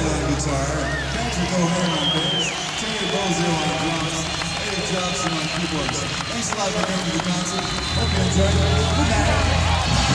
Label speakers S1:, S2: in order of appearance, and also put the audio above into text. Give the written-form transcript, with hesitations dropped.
S1: O'Leary on guitar, Patrick O'Hearn on bass, Terry Bozier on drums, Eddie Johnson on keyboards. Thanks a lot for coming to the concert. Hope you enjoyed it. Good night.